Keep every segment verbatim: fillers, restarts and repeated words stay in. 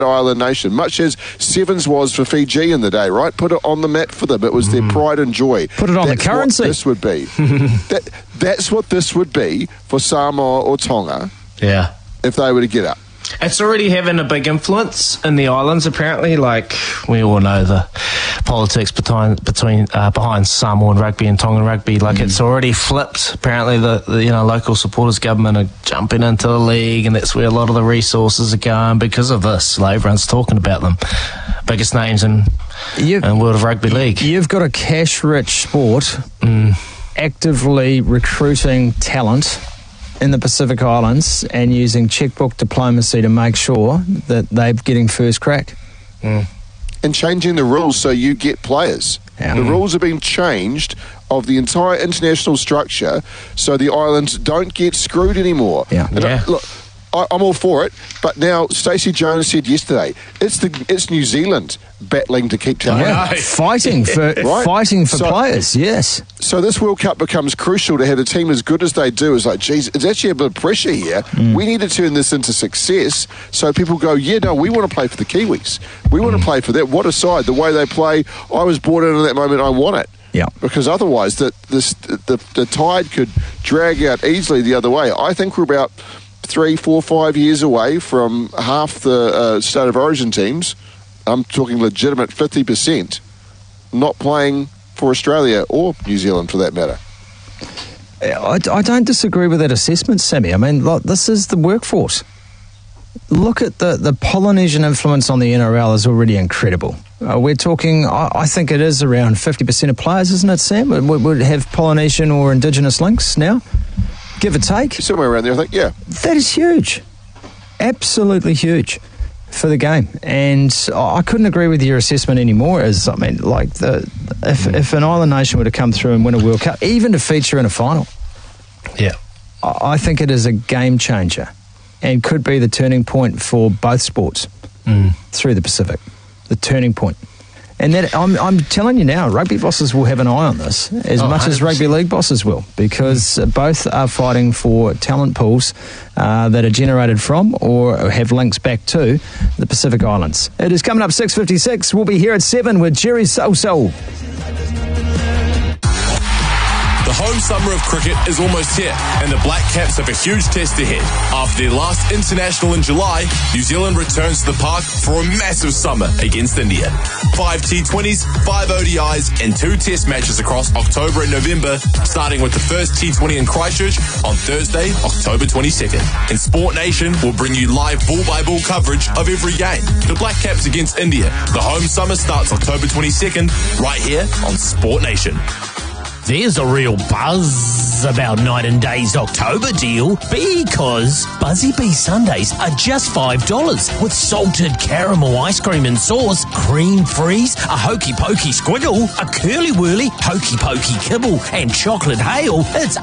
island nation, much as Sevens was for Fiji in the day, right? Put it on the map for them. It was their pride and joy. Put it on that's the currency. What this would be. that, that's what this would be for Samoa or Tonga. Yeah. If they were to get up. It's already having a big influence in the islands, apparently. Like, we all know the politics between between uh, behind Samoan rugby and Tongan rugby. Like, mm. it's already flipped. Apparently, the, the you know local supporters government are jumping into the league, and that's where a lot of the resources are going because of this. Like, everyone's talking about them. Biggest names in, in World of Rugby League. You've got a cash-rich sport mm. actively recruiting talent in the Pacific Islands and using checkbook diplomacy to make sure that they're getting first crack. Mm. And changing the rules so you get players. Yeah. The rules are being changed of the entire international structure so the islands don't get screwed anymore. Yeah. And yeah. I, look, I, I'm all for it, but now Stacey Jones said yesterday, it's the it's New Zealand battling to keep talent. Yeah, fighting for right? fighting for so, players, yes. So this World Cup becomes crucial to have a team as good as they do. It's like, geez, it's actually a bit of pressure here. Mm. We need to turn this into success so people go, yeah, no, we want to play for the Kiwis. We want mm. to play for that. What a side. The way they play, I was brought in at that moment, I want it. Yeah. Because otherwise the, this, the, the tide could drag out easily the other way. I think we're about three, four, five years away from half the uh, State of Origin teams. I'm talking legitimate fifty percent not playing for Australia or New Zealand for that matter. I, I don't disagree with that assessment, Sammy. I mean, look, this is the workforce. Look at the, the Polynesian influence on the N R L is already incredible. Uh, we're talking, I, I think it is around fifty percent of players, isn't it, Sam? Would, would have Polynesian or Indigenous links now, give or take. Somewhere around there, I think, yeah. That is huge. Absolutely huge for the game. And I couldn't agree with your assessment anymore. As I mean, like, the if, if an island nation were to come through and win a World Cup, even to feature in a final, yeah, I, I think it is a game changer and could be the turning point for both sports mm. through the Pacific. The turning point. And that I'm, I'm telling you now, rugby bosses will have an eye on this as oh, much one hundred percent. as rugby league bosses will, because mm. both are fighting for talent pools uh, that are generated from or have links back to the Pacific Islands. It is coming up six fifty-six. We'll be here at seven with Jerry Soul Soul. The home summer of cricket is almost here, and the Black Caps have a huge test ahead. After their last international in July, New Zealand returns to the park for a massive summer against India. Five T twenties, five O D Is, and two test matches across October and November, starting with the first T twenty in Christchurch on Thursday, October twenty-second. And Sport Nation will bring you live ball-by-ball coverage of every game. The Black Caps against India. The home summer starts October twenty-second, right here on Sport Nation. There's a real buzz about Night and Day's October deal because Buzzy Bee Sundays are just five dollars with salted caramel ice cream and sauce, cream freeze, a hokey pokey squiggle, a curly whirly hokey pokey kibble, and chocolate hail. It's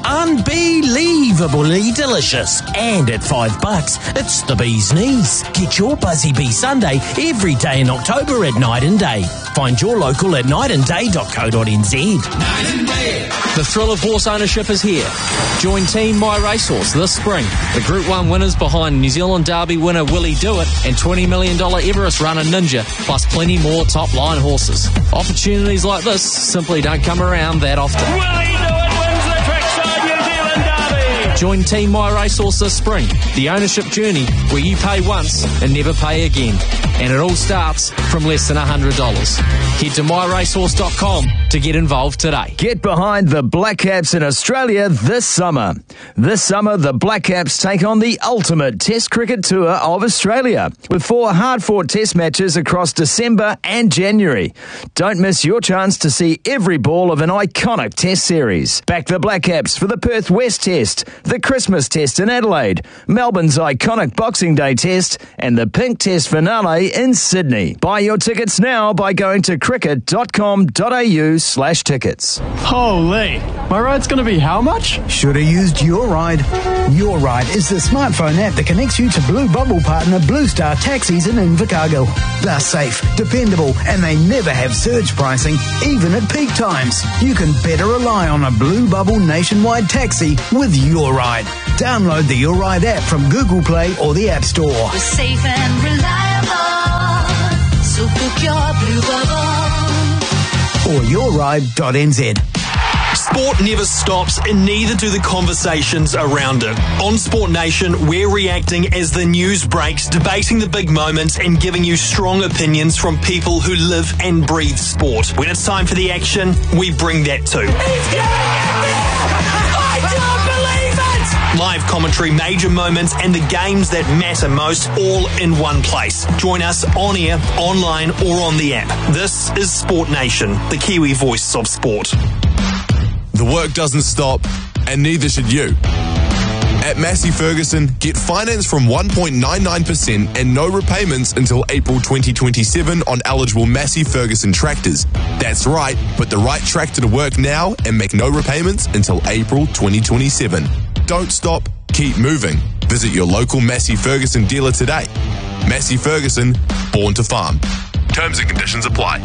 unbelievably delicious. And at five bucks, it's the bee's knees. Get your Buzzy Bee Sunday every day in October at Night and Day. Find your local at night and day dot co dot n z. Night and Day. The thrill of horse ownership is here. Join Team My Racehorse this spring. The Group one winners behind New Zealand Derby winner Willie Do It and twenty million dollars Everest runner Ninja, plus plenty more top-line horses. Opportunities like this simply don't come around that often. Willie Do It wins the Trackside New Zealand Derby. Join Team My Racehorse this spring. The ownership journey where you pay once and never pay again. And it all starts from less than one hundred dollars. Head to my racehorse dot com to get involved today. Get behind the Black Caps in Australia this summer. This summer, the Black Caps take on the ultimate Test cricket tour of Australia with four hard-fought Test matches across December and January. Don't miss your chance to see every ball of an iconic Test series. Back the Black Caps for the Perth West Test, the Christmas Test in Adelaide, Melbourne's iconic Boxing Day Test, and the Pink Test finale in Sydney. Buy your tickets now by going to cricket dot com dot a u slash tickets. Holy, my ride's going to be how much? Should have used Your Ride. Your Ride is the smartphone app that connects you to Blue Bubble partner Blue Star Taxis in Invercargill. They're safe, dependable, and they never have surge pricing, even at peak times. You can better rely on a Blue Bubble nationwide taxi with Your Ride. Download the Your Ride app from Google Play or the App Store. We're safe and reliable. your blue bubble. Or your ride dot n z. Sport never stops, and neither do the conversations around it. On Sport Nation, we're reacting as the news breaks, debating the big moments, and giving you strong opinions from people who live and breathe sport. When it's time for the action, we bring that too. He's getting it! I don't believe it! Live commentary, major moments, and the games that matter most, all in one place. Join us on air, online, or on the app. This is Sport Nation, the Kiwi voice of sport. The work doesn't stop, and neither should you. At Massey Ferguson, get finance from one point nine nine percent and no repayments until April twenty twenty-seven on eligible Massey Ferguson tractors. That's right, put the right tractor to work now and make no repayments until April twenty twenty-seven. Don't stop, keep moving. Visit your local Massey Ferguson dealer today. Massey Ferguson, born to farm. Terms and conditions apply.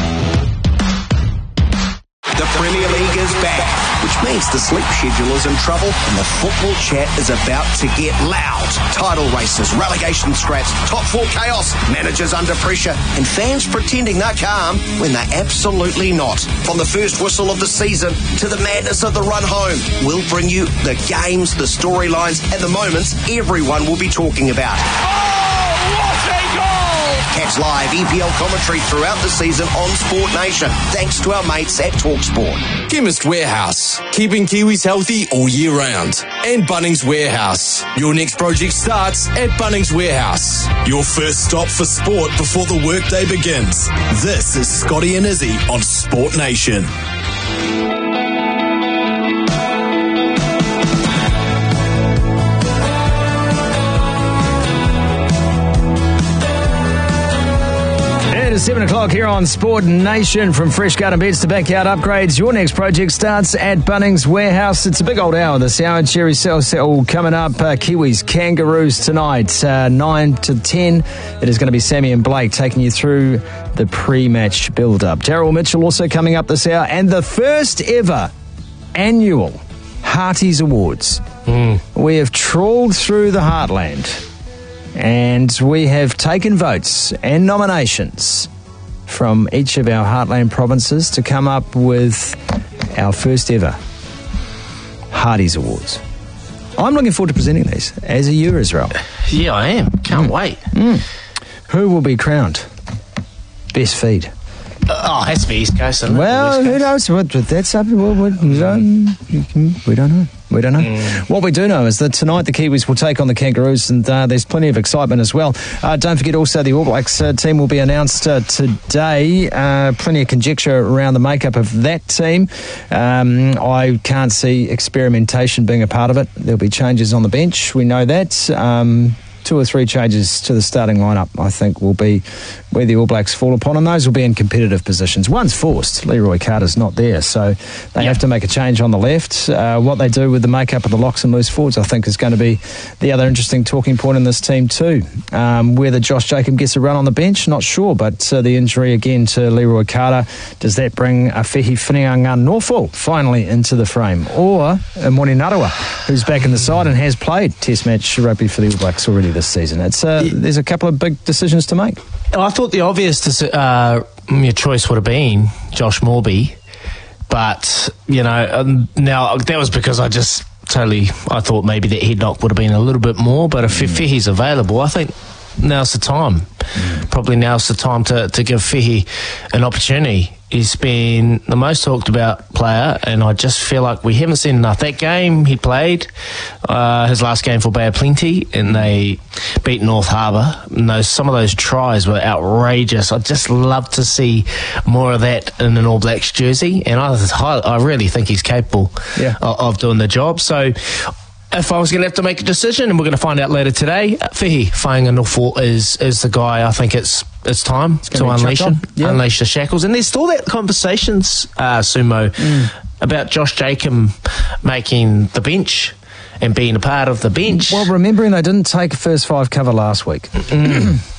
The Premier League is back, which means the sleep schedule is in trouble and the football chat is about to get loud. Title races, relegation scraps, top four chaos, managers under pressure, and fans pretending they're calm when they're absolutely not. From the first whistle of the season to the madness of the run home, we'll bring you the games, the storylines, and the moments everyone will be talking about. Oh, what a goal! Catch live E P L commentary throughout the season on Sport Nation, thanks to our mates at TalkSport. Chemist Warehouse, keeping Kiwis healthy all year round. And Bunnings Warehouse. Your next project starts at Bunnings Warehouse. Your first stop for sport before the workday begins. This is Scotty and Izzy on Sport Nation. seven o'clock here on Sport Nation. From fresh garden beds to backyard upgrades, your next project starts at Bunnings Warehouse. It's a big old hour this hour. Cherry Cell Cell coming up. Uh, Kiwis, Kangaroos tonight, uh, nine to ten. It is going to be Sammy and Blake taking you through the pre-match build-up. Daryl Mitchell also coming up this hour. And the first ever annual Hearties Awards. Mm. We have trawled through the heartland and we have taken votes and nominations from each of our heartland provinces to come up with our first ever Hearties Awards. I'm looking forward to presenting these. As are you, Israel. Yeah, I am. Can't mm. wait. Mm. Who will be crowned best feed? Oh, it has to be East Coast, isn't it? Well, who knows? What, that's up. We don't, we don't know. We don't know. Mm. What we do know is that tonight the Kiwis will take on the Kangaroos, and uh, there's plenty of excitement as well. Uh, don't forget also the All Blacks uh, team will be announced uh, today. Uh, plenty of conjecture around the makeup of that team. Um, I can't see experimentation being a part of it. There'll be changes on the bench. We know that. Um, two or three changes to the starting lineup, I think, will be where the All Blacks fall upon, and those will be in competitive positions. One's forced. Leroy Carter's not there, so they yep. have to make a change on the left. Uh, what they do with the makeup of the locks and loose forwards, I think, is going to be the other interesting talking point in this team too. Um, whether Josh Jacob gets a run on the bench, not sure, but uh, the injury again to Leroy Carter, does that bring Awhihi Whinianga-Norfolk finally into the frame? Or Moni Narawa, who's back in the side and has played Test match rugby for the All Blacks already this season. It's uh, yeah. There's a couple of big decisions to make. I thought the obvious uh, your choice would have been Josh Morby, but you know um, now that was because I just totally I thought maybe that head knock would have been a little bit more, but if mm. Fehi's available, I think now's the time. Mm. Probably now's the time to, to give Fehi an opportunity. He's been the most talked about player, and I just feel like we haven't seen enough. That game he played, uh, his last game for Bay of Plenty, and they beat North Harbour. And those, some of those tries were outrageous. I'd just love to see more of that in an All Blacks jersey, and I, I really think he's capable yeah. of, of doing the job. So if I was going to have to make a decision, and we're going to find out later today, Whinianga Whainga-Norfolk is is the guy. I think it's it's time it's to unleash him, yeah. unleash the shackles. And there's still that conversations, uh, Sumo, mm. about Josh Jacob making the bench and being a part of the bench. Well, remembering they didn't take a first five cover last week. Mm.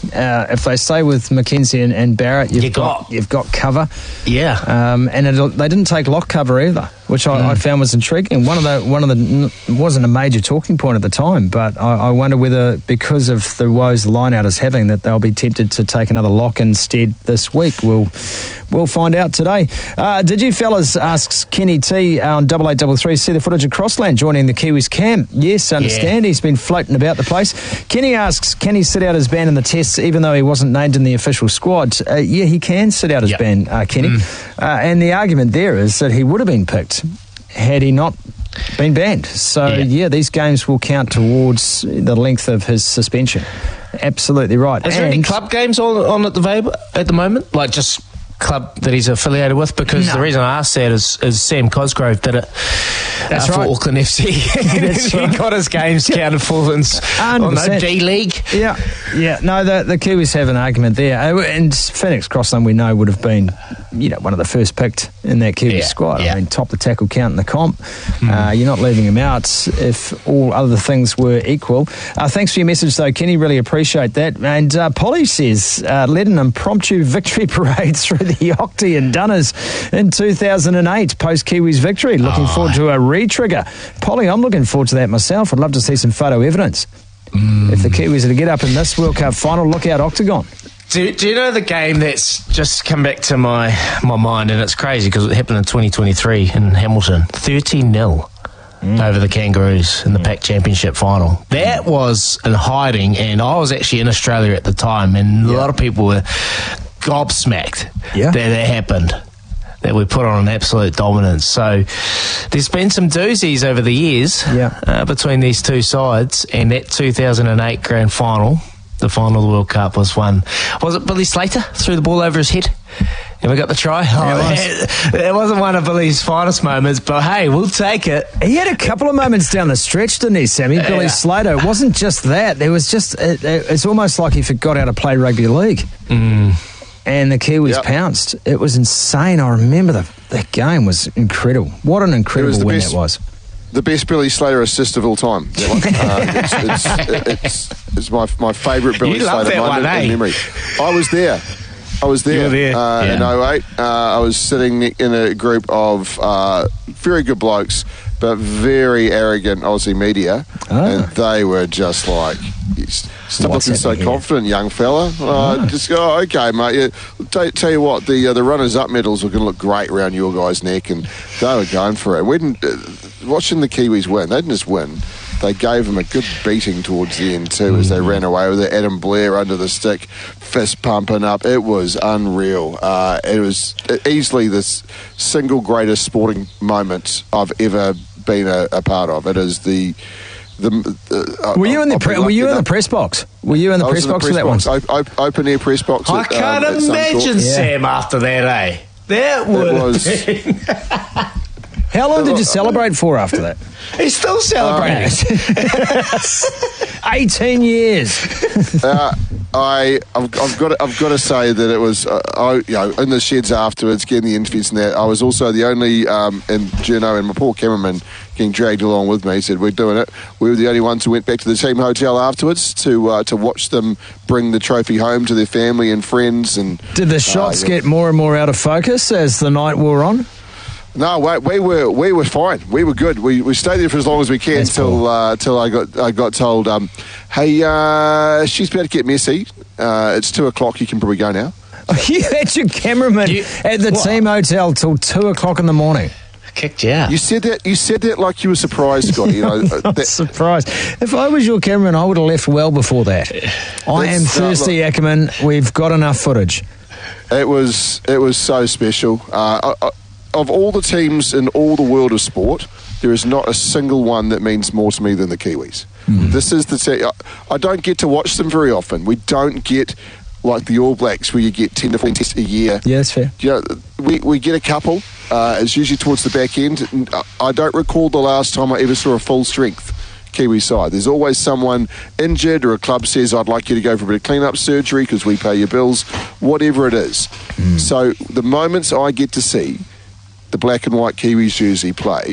Uh, if they stay with Mackenzie and, and Barrett, you've You got, got- you've got cover. Yeah. Um, and it, they didn't take lock cover either, which I, Mm. I found was intriguing. One of the one of the n- wasn't a major talking point at the time, but I, I wonder whether because of the woes the line-out is having, that they'll be tempted to take another lock instead this week. We'll we'll find out today. Uh, did you fellas, asks Kenny T on double eight double three, see the footage of Crossland joining the Kiwis camp? Yes, understand. Yeah. He's been floating about the place. Kenny asks, can he sit out his ban in the tests even though he wasn't named in the official squad? Uh, yeah, he can sit out his Yep. ban, uh, Kenny. Mm. Uh, and the argument there is that he would have been picked had he not been banned. So, yeah, Yeah. these games will count towards the length of his suspension. Absolutely right. Is there any And- club games on, on at the Vab at the moment? Like just club that he's affiliated with? Because No. the reason I asked that is, is Sam Cosgrove did it That's uh, for right. Auckland F C. That's he right. got his games counted for in s- on the one hundred percent. D League. Yeah, yeah. No, the, the Kiwis have an argument there. Uh, And Phoenix Crossland, we know, would have been, you know, one of the first picked in that Kiwi Yeah, squad. yeah. I mean, top the tackle count in the comp. Uh, you're not leaving him out if all other things were equal. Uh, thanks for your message, though, Kenny. Really appreciate that. And uh, Polly says, uh, led an impromptu victory parade through the Octi and Dunners in two thousand eight, post-Kiwis victory. Looking Oh. forward to a re-trigger. Polly, I'm looking forward to that myself. I'd love to see some photo evidence. If the Kiwis are to get up in this World Cup final, look out Octagon. Do, do you know the game that's just come back to my, my mind, and it's crazy because it happened in twenty twenty-three in Hamilton, thirty nil over the Kangaroos in the Pac Championship final. That was in hiding, and I was actually in Australia at the time, and a lot of people were gobsmacked Yeah. that that happened, that we put on an absolute dominance. So there's been some doozies over the years Yeah. uh, between these two sides, and that two thousand eight grand final, the final of the World Cup, was won. Was it Billy Slater threw the ball over his head and we got the try? Yeah, Oh, it it, it wasn't one of Billy's finest moments, but hey, we'll take it. He had a couple of moments down the stretch, didn't he, Sammy? Billy Yeah. Slater. It wasn't just that. There was just, it, it, it's almost like he forgot how to play rugby league. Mm. And the Kiwis Yep. pounced. It was insane. I remember the, that game was incredible. What an incredible the win best- that was. The best Billy Slater assist of all time. That one. Uh, it's, it's, it's, it's my my favourite Billy You love Slater that moment one, eh? in memory. I was there. I was there, You were there, Uh, in yeah. oh eight. Uh, I was sitting in a group of uh, very good blokes, but very arrogant Aussie media, Ah. and they were just like, "Stop What's looking so happening here?" confident, young fella." Uh, Just go, oh, okay, mate. Yeah. Tell, tell you what, the uh, the runners-up medals were going to look great around your guys' neck, and they were going for it. We didn't, uh, watching the Kiwis win, they didn't just win. They gave them a good beating towards the end too, as they ran away with it. Adam Blair under the stick, fist pumping up. It was unreal. Uh, it was easily the s- single greatest sporting moment I've ever been a, a part of. It is the the. Uh, Were you in the I've pre- been Were you lucky in the enough- press box? Were you in the I was press in the box press for that box. one? Op- op- open air press box. I at, can't um, at imagine Suncorp. Sam after that, eh? That would It was. How long did you celebrate for after that? He's still celebrating. eighteen years. uh, I, I've, I've got, to, I've got to say that it was, uh, I, you know, in the sheds afterwards, getting the interviews and that. I was also the only, um, and Juno and my poor cameraman getting dragged along with me. He said, "We're doing it." We were the only ones who went back to the team hotel afterwards to uh, to watch them bring the trophy home to their family and friends. And Did the shots uh, yeah. get more and more out of focus as the night wore on? No, we, we were we were fine. We were good. We, we stayed there for as long as we can That's till cool. uh, till I got I got told, um, "Hey, uh, she's about to get messy. Uh, it's two o'clock. You can probably go now." You had your cameraman You- at the what? team hotel till two o'clock in the morning. Kicked you out. You said that. You said that like you were surprised, Scotty. You know, uh, Not that, surprised. If I was your cameraman, I would have left well before that. I am That's, uh, thirsty, Ackerman. We've got enough footage. it was it was so special. Uh, I, I, of all the teams in all the world of sport, there is not a single one that means more to me than the Kiwis. Mm. This is the te- I, I don't get to watch them very often. We don't get like the All Blacks where you get ten to fourteen tests a year. Yeah, that's fair. You know, we, we get a couple. Uh, it's usually towards the back end. And I- I don't recall the last time I ever saw a full strength Kiwi side. There's always someone injured, or a club says, "I'd like you to go for a bit of clean-up surgery because we pay your bills," whatever it is. So the moments I get to see the black and white Kiwis jersey play,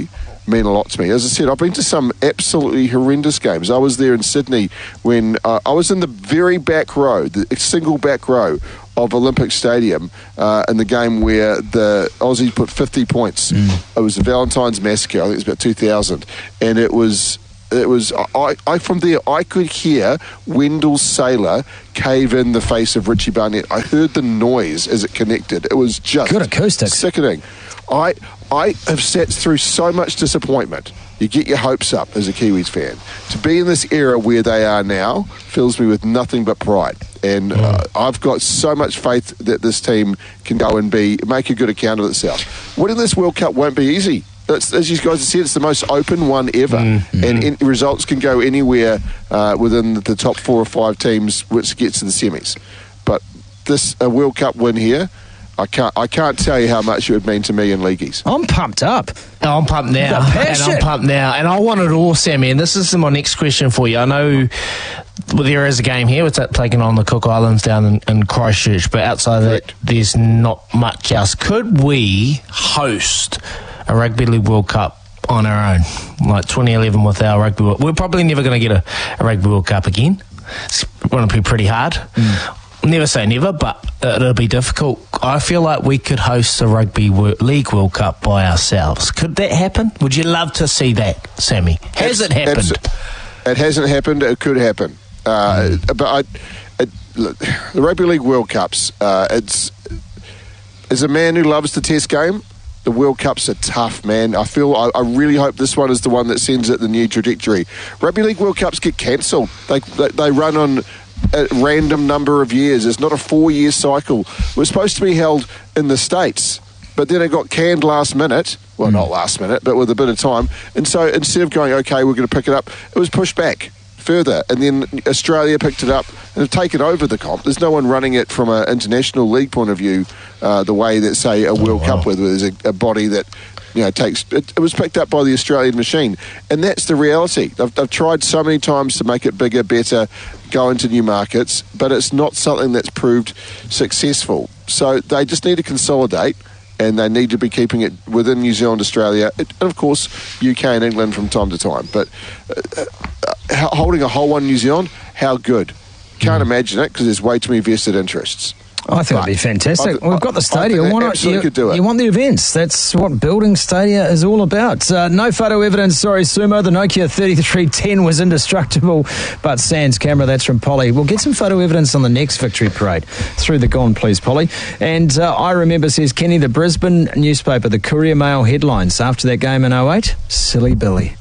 mean a lot to me. As I said, I've been to some absolutely horrendous games. I was there in Sydney when uh, I was in the very back row, the single back row of Olympic Stadium uh, in the game where the Aussies put fifty points. Mm. It was the Valentine's Massacre. I think it was about two thousand. And it was... It was I, I from there I could hear Wendell Sailor cave in the face of Richie Barnett. I heard the noise as it connected. It was just good acoustics. Sickening. I I have sat through so much disappointment. You get your hopes up as a Kiwis fan. To be in this era where they are now fills me with nothing but pride. And uh, I've got so much faith that this team can go and be make a good account of itself. Winning this World Cup won't be easy. It's, as you guys have said, it's the most open one ever, mm-hmm. and in, results can go anywhere uh, within the top four or five teams which gets to the semis. But this a World Cup win here, I can't I can't tell you how much it would mean to me and leagueies. I'm pumped up. No, I'm pumped now, and I'm pumped now, and I want it all, Sammy. And this is my next question for you. I know well, there is a game here. It's taking on the Cook Islands down in, in Christchurch, but outside of that, there's not much else. Could we host a Rugby League World Cup on our own, like twenty eleven with our Rugby World? We're probably never going to get a, a Rugby World Cup again. It's going to be pretty hard. Mm. Never say never, but it'll be difficult. I feel like we could host a Rugby League World Cup by ourselves. Could that happen? Would you love to see that, Sammy? Has it happened? It hasn't happened. It could happen. Uh, mm. But I, it, look, the Rugby League World Cups, uh, it's as a man who loves the Test game, the World Cups are tough, man. I feel, I, I really hope this one is the one that sends it the new trajectory. Rugby League World Cups get cancelled. They, they they run on a random number of years. It's not a four-year cycle. It was supposed to be held in the States, but then it got canned last minute. Well, mm. not last minute, but with a bit of time. And so instead of going, okay, we're going to pick it up, it was pushed back further, and then Australia picked it up and have taken over the comp. There's no one running it from an international league point of view uh, the way that, say, a World oh, wow. Cup with there's a, a body that, you know, takes it, it was picked up by the Australian machine, and that's the reality. I've, I've tried so many times to make it bigger, better, go into new markets, but it's not something that's proved successful. So they just need to consolidate, and they need to be keeping it within New Zealand, Australia, and of course U K and England from time to time. But uh, uh, holding a whole one New Zealand, how good? Can't mm. imagine it because there's way too many vested interests. I think but it'd be fantastic. I, We've got the stadium. Why not? You, could do it. You want the events. That's what building stadia is all about. Uh, no photo evidence. Sorry, Sumo. The Nokia thirty-three ten was indestructible, but sans camera. That's from Polly. We'll get some photo evidence on the next victory parade. Through the gone, please, Polly. And uh, I remember, says Kenny, the Brisbane newspaper, the Courier Mail headlines after that game in oh eight. Silly Billy.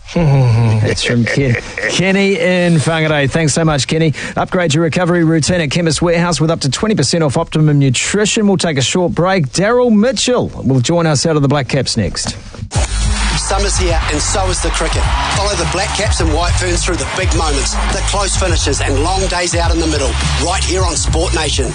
That's from Ken. Kenny in Whangarei. Thanks so much, Kenny. Upgrade your recovery routine at Chemist Warehouse with up to twenty percent off Optimum Nutrition. We'll take a short break. Daryl Mitchell will join us out of the Black Caps next. Summer's here and so is the cricket. Follow the Black Caps and White Ferns through the big moments, the close finishes and long days out in the middle, right here on Sport Nation.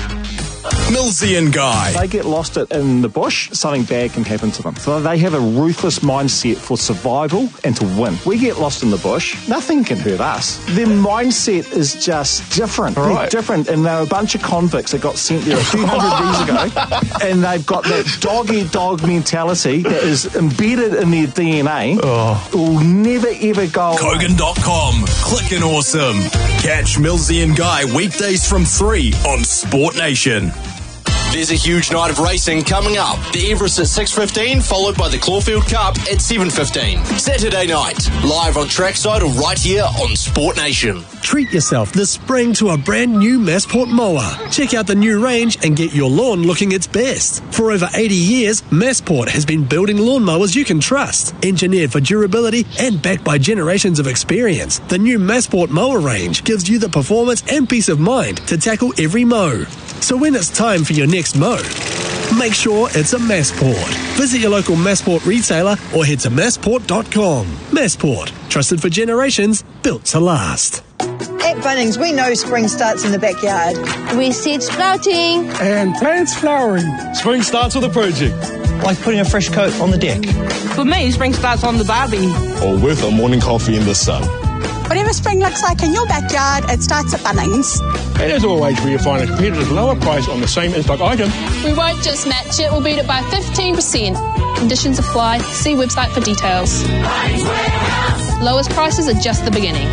Millsy and Guy. They get lost in the bush, something bad can happen to them. So they have a ruthless mindset for survival and to win. We get lost in the bush, nothing can hurt us. Their mindset is just different. Right. They're different, and they're a bunch of convicts that got sent there a few hundred years ago, and they've got that dog-eat-dog mentality that is embedded in their D N A. Oh. It will never, ever go Kogan dot com. Clickin' awesome. Catch Millsy and Guy weekdays from three on Sport Nation. There's a huge night of racing coming up. The Everest at six fifteen, followed by the Caulfield Cup at seven fifteen. Saturday night, live on Trackside or right here on Sport Nation. Treat yourself this spring to a brand new Massport mower. Check out the new range and get your lawn looking its best. For over eighty years, Massport has been building lawnmowers you can trust. Engineered for durability and backed by generations of experience, the new Massport mower range gives you the performance and peace of mind to tackle every mow. So when it's time for your next mow, make sure it's a Massport. Visit your local Massport retailer or head to massport dot com. Massport, trusted for generations, built to last. At Bunnings, we know spring starts in the backyard. We see it sprouting. And plants flowering. Spring starts with a project. Like putting a fresh coat on the deck. For me, spring starts on the barbie. Or with a morning coffee in the sun. Whatever spring looks like in your backyard, it starts at Bunnings. And as always, where you find a competitive lower price on the same in-stock item. We won't just match it, we'll beat it by fifteen percent. Conditions apply. See website for details. Lowest prices are just the beginning.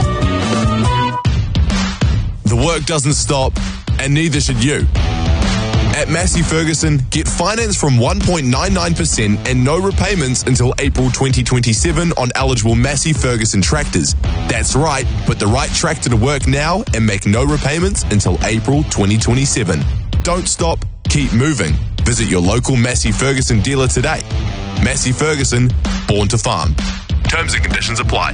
The work doesn't stop, and neither should you. At Massey Ferguson, get finance from one point nine nine percent and no repayments until April twenty twenty-seven on eligible Massey Ferguson tractors. That's right, put the right tractor to work now and make no repayments until April twenty twenty-seven. Don't stop, keep moving. Visit your local Massey Ferguson dealer today. Massey Ferguson, born to farm. Terms and conditions apply.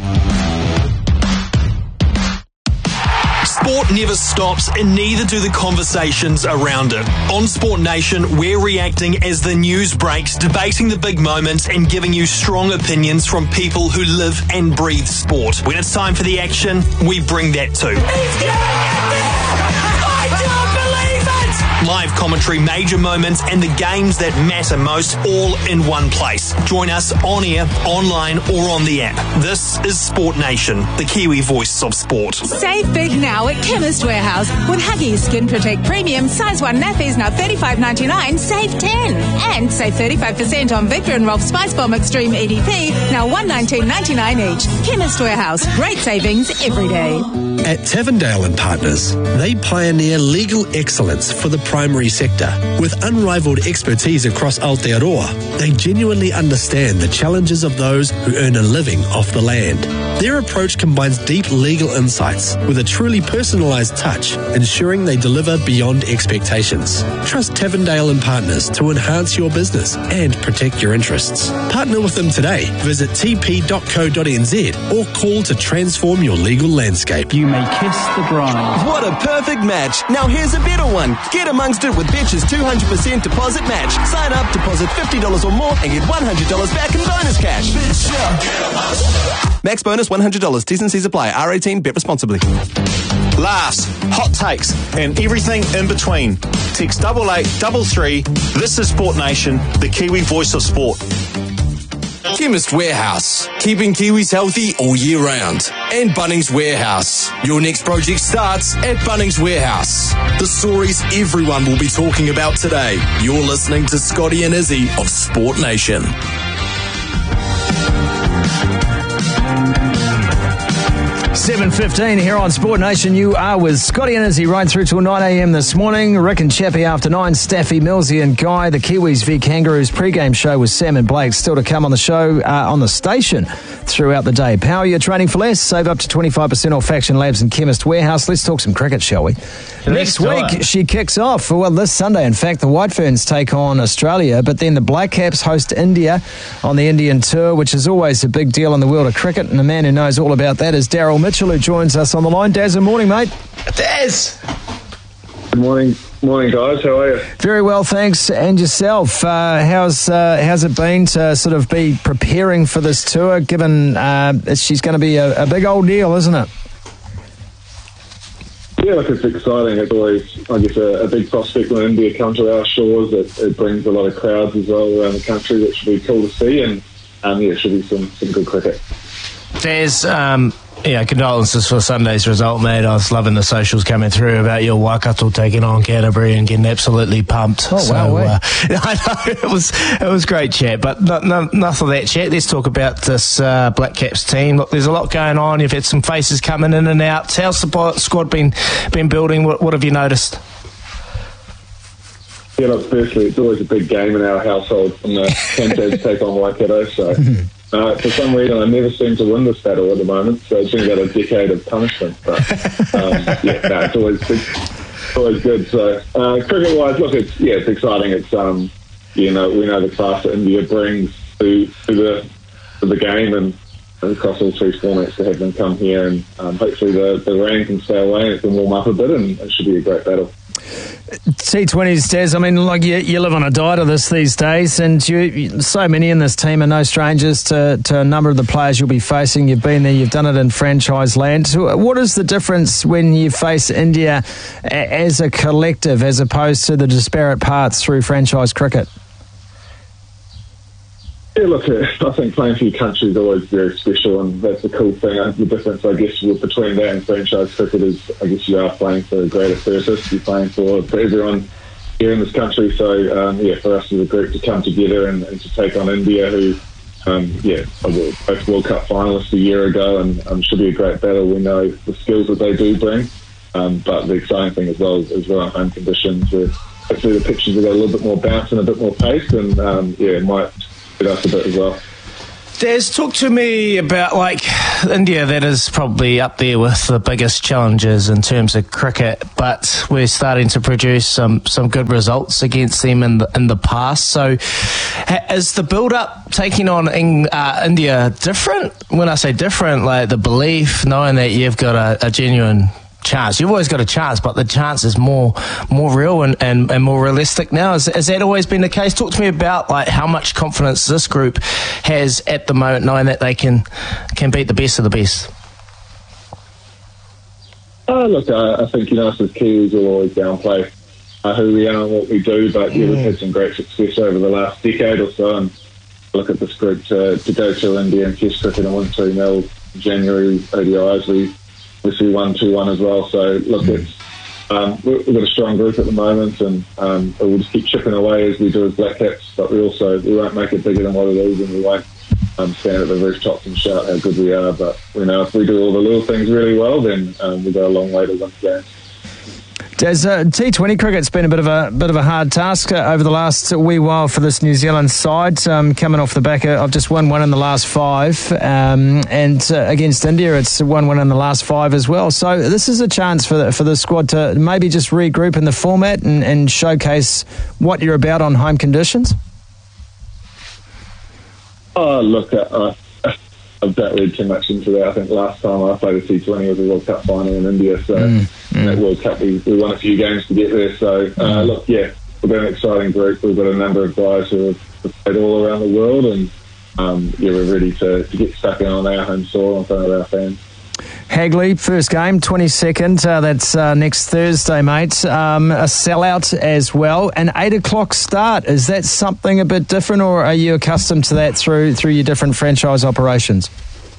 Sport never stops, and neither do the conversations around it. On Sport Nation, we're reacting as the news breaks, debating the big moments and giving you strong opinions from people who live and breathe sport. When it's time for the action, we bring that too. He's getting it! I don't believe it! Live commentary, major moments, and the games that matter most, all in one place. Join us on air, online, or on the app. This is Sport Nation, the Kiwi voice of sport. Save big now at Chemist Warehouse with Huggies Skin Protect Premium size one nappies now thirty-five ninety-nine, save ten, and save thirty-five percent on Victor and Rolf Spice Bomb Extreme E D P now one nineteen ninety-nine each. Chemist Warehouse, great savings every day. At Tavendale and Partners, they pioneer legal excellence for the primary sector. With unrivaled expertise across Aotearoa, they genuinely understand the challenges of those who earn a living off the land. Their approach combines deep legal insights with a truly personalised touch, ensuring they deliver beyond expectations. Trust Tavendale and Partners to enhance your business and protect your interests. Partner with them today. Visit t p dot co dot n z or call to transform your legal landscape. You may kiss the bride. What a perfect match. Now here's a better one. Get amongst it with Betch's two hundred percent deposit match. Sign up, deposit fifty dollars or more and get one hundred dollars back in bonus cash. Max bonus one hundred dollars. T's and C's apply. R eighteen. Bet responsibly. Laughs, hot takes, and everything in between. Text double eight double three. This is Sport Nation, the Kiwi voice of sport. Chemist Warehouse, keeping Kiwis healthy all year round. And Bunnings Warehouse. Your next project starts at Bunnings Warehouse. The stories everyone will be talking about today. You're listening to Scotty and Izzy of Sport Nation. seven fifteen here on Sport Nation. You are with Scotty and Izzy right through till nine a.m. this morning. Rick and Chappie after nine. Staffy, Millsy and Guy. The Kiwis v Kangaroos pre-game show with Sam and Blake still to come on the show, uh, on the station throughout the day. Power your training for less. Save up to twenty-five percent off Faction Labs and Chemist Warehouse. Let's talk some cricket, shall we? Next week, she kicks off. Well, this Sunday, in fact, the White Ferns take on Australia, but then the Black Caps host India on the Indian tour, which is always a big deal in the world of cricket. And the man who knows all about that is Daryl Mitchell, who joins us on the line. Daz, good morning, mate. Daz! Good morning. Morning, guys. How are you? Very well, thanks. And yourself? Uh, how's uh, how's it been to sort of be preparing for this tour, given uh, she's going to be a, a big old deal, isn't it? Yeah, look, it's exciting. It's always, I guess, a, a big prospect when India come to our shores. It, it brings a lot of crowds as well around the country, which should be cool to see. And um, yeah, it should be some, some good cricket. Daz, um, yeah, condolences for Sunday's result, mate. I was loving the socials coming through about your Waikato taking on Canterbury and getting absolutely pumped. Oh, so, wow. Uh, I know, it was, it was great chat, but not, not, enough of that chat. Let's talk about this uh, Black Caps team. Look, there's a lot going on. You've had some faces coming in and out. How's the squad been, been building? What, what have you noticed? Yeah, look, firstly, it's always a big game in our household when the Panthers take on Waikato, so... Uh, for some reason, I never seem to win this battle at the moment, so it's been about a decade of punishment. But um, yeah, no, it's always good. It's always good. So uh, cricket-wise, look, it's yeah, it's exciting. It's um, you know, we know the class that India brings to, to the to the game, and, and across all three formats to have them come here, and um, hopefully the, the rain can stay away and it can warm up a bit, and it should be a great battle. T twenties, Daz, I mean, like you, you live on a diet of this these days, and you, you, so many in this team are no strangers to, to a number of the players you'll be facing. You've been there, you've done it in franchise land. What is the difference when you face India as a collective as opposed to the disparate parts through franchise cricket? Yeah, look, I think playing for your country is always very special, and that's the cool thing. The difference, I guess, between that and franchise cricket is, I guess, you are playing for a greater purpose. You're playing for, for everyone here in this country. So, um, yeah, for us as a group to come together and, and to take on India, who, um, yeah, are both World Cup finalists a year ago, and um, should be a great battle. We know the skills that they do bring, um, but the exciting thing as well is, is we're on home conditions. Where hopefully the pitches have got a little bit more bounce and a bit more pace, and um, yeah, it might hit us a bit as well. Des, talk to me about, like, India, that is probably up there with the biggest challenges in terms of cricket, but we're starting to produce some, some good results against them in the, in the past. So ha- is the build-up taking on in, uh, India different? When I say different, like the belief, knowing that you've got a, a genuine chance. You've always got a chance, but the chance is more more real and, and, and more realistic now. Has, has that always been the case? Talk to me about, like, how much confidence this group has at the moment, knowing that they can can beat the best of the best. Oh, look, I, I think, you know, us as Kiwis will always downplay uh, who we are and what we do, but yeah, we've had some great success over the last decade or so, and look at this group to, to go to India and Test cricket and win three nil in January O D Is. We obviously won two one as well, so look, it's, um, we've got a strong group at the moment, and um, we'll just keep chipping away as we do as Black Caps, but we also we won't make it bigger than what it is, and we won't um, stand at the rooftops and shout how good we are, but we know if we do all the little things really well, then um, we'll go a long way to win games. Des, uh, T twenty cricket's been a bit of a bit of a hard task uh, over the last wee while for this New Zealand side, um, coming off the back of, I've just won one in the last five, um, and uh, against India it's one win in the last five as well. So this is a chance for the, for the squad to maybe just regroup in the format and, and showcase what you're about on home conditions. Oh, look, uh, I don't read too much into that. I think last time I played a T twenty was a World Cup final in India, so mm, mm. in that World Cup we, we won a few games to get there. So, uh, mm. look, yeah, we've got an exciting group. We've got a number of guys who have played all around the world, and um, yeah, we're ready to, to get stuck in on our home soil in front of our fans. Hagley, first game, twenty-second. Uh, that's uh, next Thursday, mate. Um, a sellout as well. An eight o'clock start. Is that something a bit different, or are you accustomed to that through through your different franchise operations?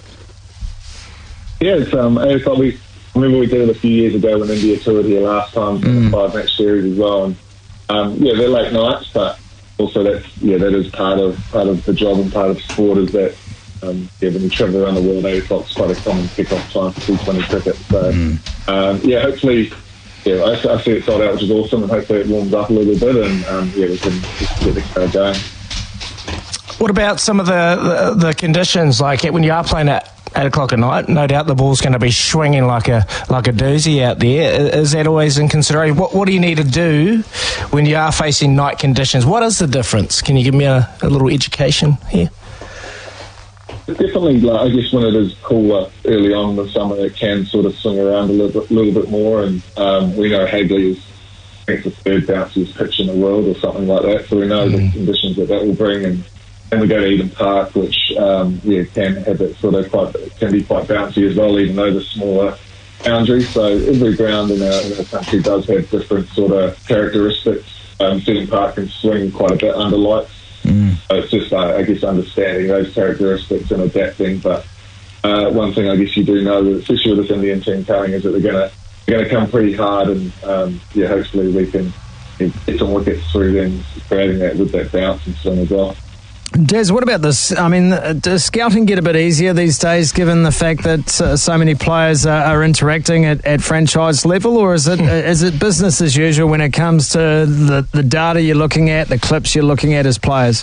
Yeah, it's um, eight o'clock. We remember we did it a few years ago when India toured here last time, mm. five match series as well. And um, yeah, they're late nights, but also that's yeah, that is part of part of the job and part of sport is that. Um, yeah, when you travel around the world, eight o'clock is quite a common kick-off time for T twenty cricket. So, mm. um, yeah, hopefully, yeah, I, I see it sold out, which is awesome, and hopefully it warms up a little bit, and um, yeah, we can just get the crowd going. What about some of the, the, the conditions, like when you are playing at eight o'clock at night? No doubt the ball's going to be swinging like a like a doozy out there. Is that always in consideration? What What do you need to do when you are facing night conditions? What is the difference? Can you give me a, a little education here? Definitely, like, I guess when it is cooler early on in the summer, it can sort of swing around a little bit, little bit more. And um, we know Hagley is, I think, the third bounciest pitch in the world or something like that. So we know mm. the conditions that that will bring. And then we go to Eden Park, which um, yeah can have that sort of quite can be quite bouncy as well, even though the smaller boundaries. So every ground in our, in our country does have different sort of characteristics. Um, Eden Park can swing quite a bit under lights. Mm. So it's just, uh, I guess, understanding those characteristics and adapting. But uh, one thing I guess you do know, especially with this Indian team coming, is that they're going to they're going to come pretty hard, and um, yeah, hopefully we can get some wickets through them, creating that with that bounce and swing as well. Des, what about this? I mean, does scouting get a bit easier these days, given the fact that uh, so many players are, are interacting at, at franchise level, or is it is it business as usual when it comes to the, the data you're looking at, the clips you're looking at as players?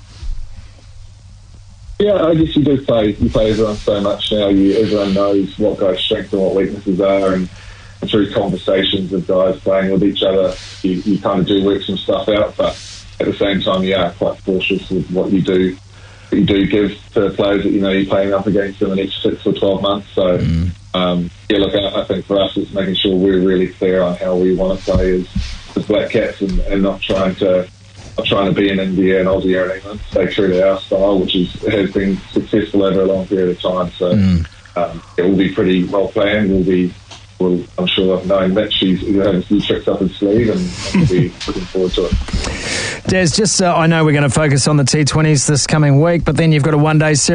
Yeah, I guess you do play. You play everyone so much now. You, everyone knows what guys' strengths and what weaknesses are, and, and through conversations of guys playing with each other, you, you kind of do work some stuff out, but at the same time, you are quite cautious with what you do what you do give to players that you know you're playing up against in the next six or twelve months. So, mm. um, yeah, look, I, I think for us it's making sure we're really clear on how we want to play as, as Black Caps, and, and not trying to not trying to be in India and Aussie or England. Stay true to our style, which is, has been successful over a long period of time. So, mm. um, it will be pretty well planned. We'll be well, I'm sure knowing that she's going to have a few tricks up his sleeve, and I'll be looking forward to it. Des, just uh, I know we're going to focus on the T twenties this coming week, but then you've got a one-day series